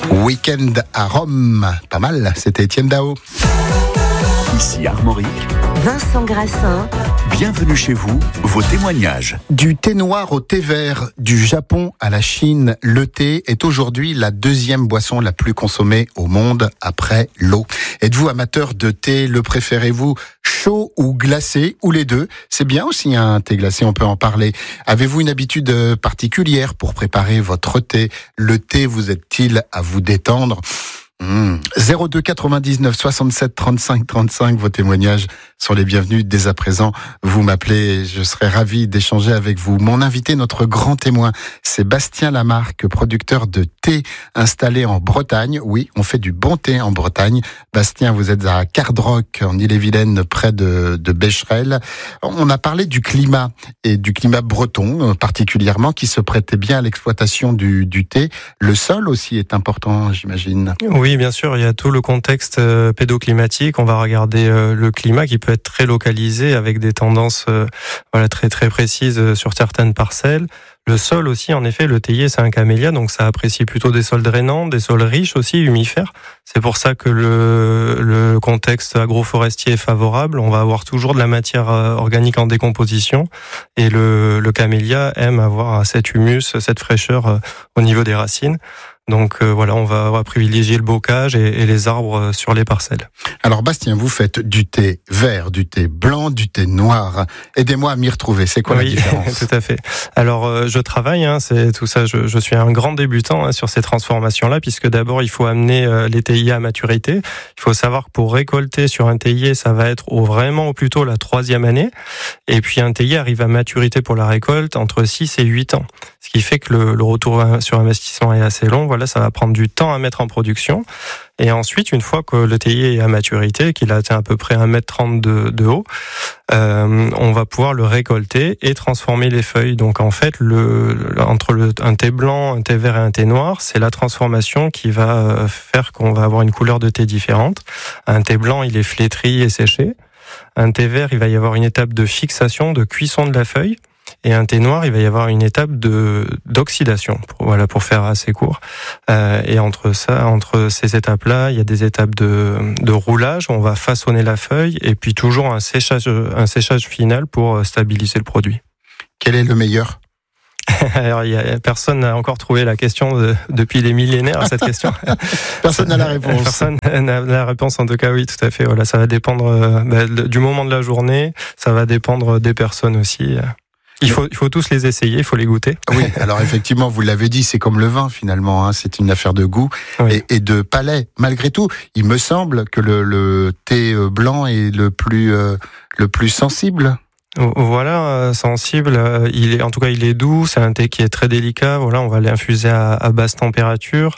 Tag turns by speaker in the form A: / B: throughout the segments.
A: Week-end à Rome, pas mal, c'était Étienne Dao.
B: Ici Armorique,
C: Vincent Grassin.
B: Bienvenue chez vous, vos témoignages.
A: Du thé noir au thé vert, du Japon à la Chine, le thé est aujourd'hui la deuxième boisson la plus consommée au monde après l'eau. Êtes-vous amateur de thé? Le préférez-vous chaud ou glacé, ou les deux? C'est bien aussi un thé glacé, on peut en parler. Avez-vous une habitude particulière pour préparer votre thé? Le thé vous aide-t-il à vous détendre? 02 99 67 35 35, vos témoignages sont les bienvenus dès à présent. Vous m'appelez, je serai ravi d'échanger avec vous. Mon invité, notre grand témoin, c'est Bastien Lamarque, producteur de thé installé en Bretagne. Oui, on fait du bon thé en Bretagne. Bastien, vous êtes à Cardrock, en Ille-et-Vilaine, près de Becherel. On a parlé du climat, et du climat breton particulièrement, qui se prêtait bien à l'exploitation du thé. Le sol aussi est important, j'imagine.
D: Oui, bien sûr, il y a tout le contexte pédoclimatique. On va regarder le climat qui peut être très localisé avec des tendances très très précises sur certaines parcelles. Le sol aussi, en effet, le théier, c'est un camélia, donc ça apprécie plutôt des sols drainants, des sols riches aussi, humifères. C'est pour ça que le contexte agroforestier est favorable. On va avoir toujours de la matière organique en décomposition, et le camélia aime avoir cet humus, cette fraîcheur au niveau des racines. Donc on va privilégier le bocage et les arbres sur les parcelles.
A: Alors Bastien, vous faites du thé vert, du thé blanc, du thé noir. Aidez-moi à m'y retrouver, c'est quoi la différence?
D: Tout à fait. Alors je travaille, c'est tout ça, je suis un grand débutant sur ces transformations-là, puisque d'abord il faut amener les théiers à maturité. Il faut savoir que pour récolter sur un théier, ça va être vraiment au plus tôt la 3e année. Et puis un théier arrive à maturité pour la récolte entre 6 et 8 ans. Ce qui fait que le retour sur investissement est assez long. Voilà, ça va prendre du temps à mettre en production. Et ensuite, une fois que le théier est à maturité, qu'il a atteint à peu près 1,30 m de haut, on va pouvoir le récolter et transformer les feuilles. Donc en fait, entre un thé blanc, un thé vert et un thé noir, c'est la transformation qui va faire qu'on va avoir une couleur de thé différente. Un thé blanc, il est flétri et séché. Un thé vert, il va y avoir une étape de fixation, de cuisson de la feuille. Et un thé noir, il va y avoir une étape d'oxydation, pour faire assez court. Et entre ces étapes-là, il y a des étapes de roulage où on va façonner la feuille, et puis toujours un séchage final pour stabiliser le produit.
A: Quel est le meilleur?
D: Alors, personne n'a encore trouvé la question depuis des millénaires, cette question.
A: Personne n'a la réponse.
D: Personne n'a la réponse, en tout cas, oui, tout à fait. Voilà, ça va dépendre du moment de la journée, ça va dépendre des personnes aussi. Il faut tous les essayer, il faut les goûter.
A: Oui, alors effectivement, vous l'avez dit, c'est comme le vin finalement, c'est une affaire de goût et de palais. Malgré tout, il me semble que le thé blanc est le plus sensible.
D: Voilà, sensible, il est doux, c'est un thé qui est très délicat, on va l'infuser à basse température.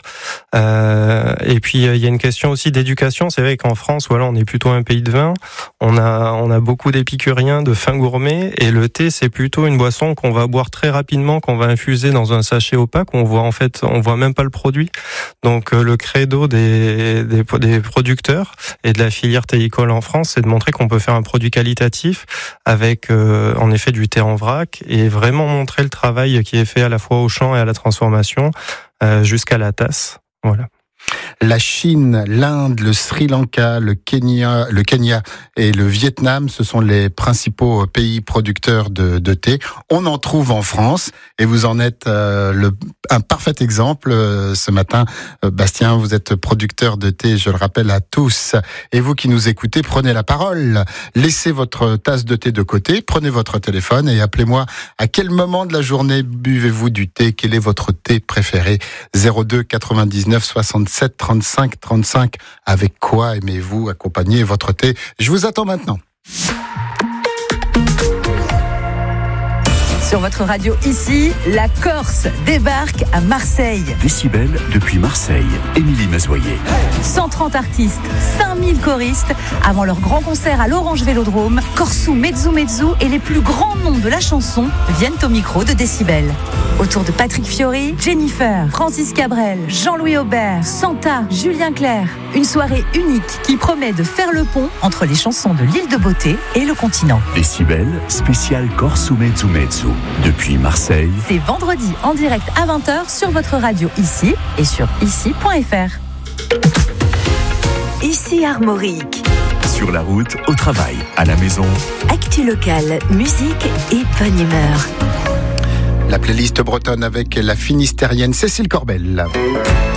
D: Et puis il y a une question aussi d'éducation, c'est vrai qu'en France, on est plutôt un pays de vin, on a beaucoup d'épicuriens, de fins gourmets, et le thé, c'est plutôt une boisson qu'on va boire très rapidement, qu'on va infuser dans un sachet opaque, on voit même pas le produit. Donc le credo des producteurs et de la filière théicole en France, c'est de montrer qu'on peut faire un produit qualitatif avec en effet du thé en vrac, et vraiment montrer le travail qui est fait à la fois au champ et à la transformation jusqu'à la tasse. Voilà.
A: La Chine, l'Inde, le Sri Lanka, le Kenya et le Vietnam, ce sont les principaux pays producteurs de thé. On en trouve en France, et vous en êtes un parfait exemple ce matin. Bastien, vous êtes producteur de thé, je le rappelle à tous. Et vous qui nous écoutez, prenez la parole. Laissez votre tasse de thé de côté, prenez votre téléphone et appelez-moi. À quel moment de la journée buvez-vous du thé? Quel est votre thé préféré? 02 99 67 35 35. Avec quoi aimez-vous accompagner votre thé? Je vous attends maintenant.
C: Sur votre radio ici, la Corse débarque à Marseille.
B: Décibel depuis Marseille, Émilie Mazoyer.
C: 130 artistes, 5000 choristes. Avant leur grand concert à l'Orange Vélodrome, Korsou, Mezzu et les plus grands noms de la chanson viennent au micro de Décibel. Autour de Patrick Fiori, Jennifer, Francis Cabrel, Jean-Louis Aubert, Santa, Julien Clerc. Une soirée unique qui promet de faire le pont entre les chansons de l'île de Beauté et le continent.
B: Décibel, spécial Korsou Mezzu. Depuis Marseille,
C: C'est vendredi en direct à 20h sur votre radio ici et sur ici.fr.
E: Ici Armorique.
B: sur la route, au travail, à la maison.
E: Actu locale, musique et bonne humeur.
A: La playlist bretonne avec la finistérienne Cécile Corbel.